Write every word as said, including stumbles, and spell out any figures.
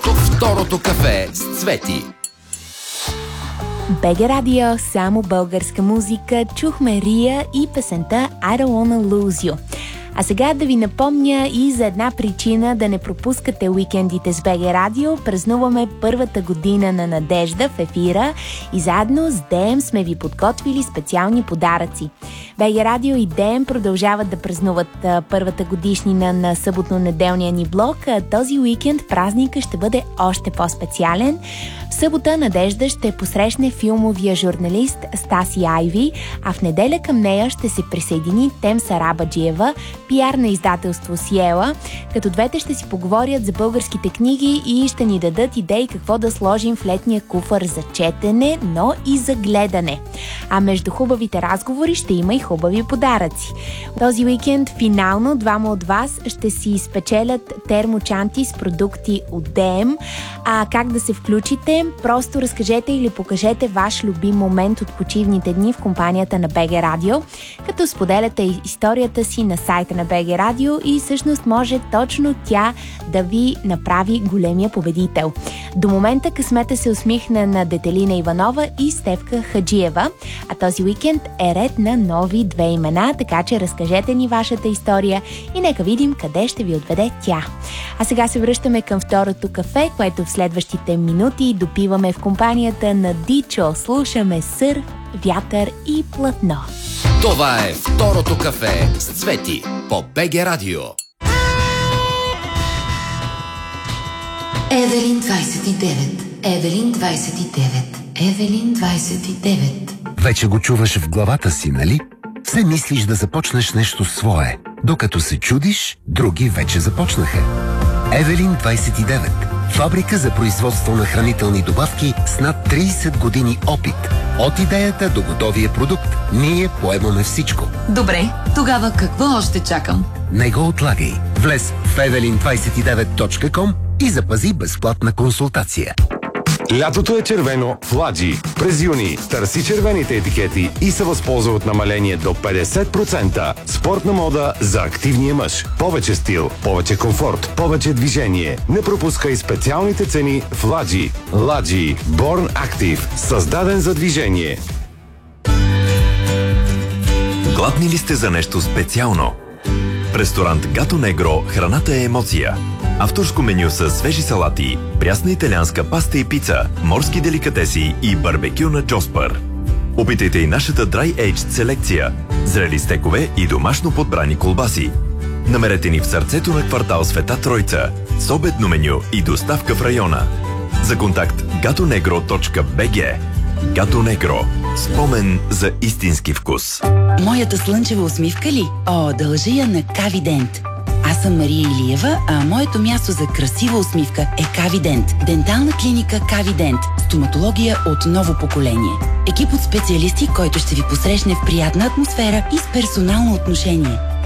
Второто кафе с Цвети. БГ Радио, само българска музика. Чухме Рия и песента I Don't Wanna Lose You. А сега да ви напомня и за една причина да не пропускате уикендите с БГ Радио. Празнуваме първата година на Надежда в ефира и заедно с ДМ сме ви подготвили специални подаръци. БГ Радио и ДМ продължават да празнуват а, първата годишнина на съботно-неделния ни блок. А този уикенд празника ще бъде още по-специален. В събота Надежда ще посрещне филмовия журналист Стаси Айви, а в неделя към нея ще се присъедини Тем Сарабаджиева, пиар на издателство Сиела, като двете ще си поговорят за българските книги и ще ни дадат идеи какво да сложим в летния куфар за четене, но и за гледане. А между хубавите разговори ще има и хубави подаръци. Този уикенд финално двама от вас ще си изпечелят термочанти с продукти от ДМ. А как да се включите? Просто разкажете или покажете ваш любим момент от почивните дни в компанията на БГ Радио, като споделяте историята си на сайта на БГ Радио и всъщност може точно тя да ви направи големия победител. До момента късмета се усмихна на Детелина Иванова и Стефка Хаджиева, а този уикенд е ред на нови две имена, така че разкажете ни вашата история и нека видим къде ще ви отведе тя. А сега се връщаме към второто кафе, което в следващите минути допиваме в компанията на Дичо. Слушаме Сърф, вятър и платно. Това е второто кафе с Цвети по БГ Радио. Евелин двайсет и девет, Евелин двайсет и девет, Евелин двайсет и девет. Вече го чуваш в главата си, нали? Все мислиш да започнеш нещо свое. Докато се чудиш, други вече започнаха. Евелин двайсет и девет. Фабрика за производство на хранителни добавки с над трийсет години опит. От идеята до готовия продукт, ние поемаме всичко. Добре, тогава какво още чакам? Не го отлагай. Влез в евелин двайсет и девет точка ком и запази безплатна консултация. Лятото е червено в Ладжи. През юни търси червените етикети и се възползва от намаление до петдесет процента. Спортна мода за активния мъж. Повече стил, повече комфорт, повече движение. Не пропускай специалните цени в Ладжи. Ладжи. Born Active. Създаден за движение. Гладни ли сте за нещо специално? В ресторант Гато Негро храната е емоция. Авторско меню с свежи салати, прясна италианска паста и пица, морски деликатеси и барбекю на Джоспър. Опитайте и нашата Dry Aged селекция, зрели стекове и домашно подбрани колбаси. Намерете ни в сърцето на квартал Света Тройца, с обедно меню и доставка в района. За контакт gatonegro точка би джи. Гато Негро. Спомен за истински вкус. Моята слънчева усмивка ли? О, дължа я на Кавидент. Аз съм Мария Илиева, а моето място за красива усмивка е Кавидент. Дентална клиника Кавидент. Стоматология от ново поколение. Екип от специалисти, който ще ви посрещне в приятна атмосфера и с персонално отношение.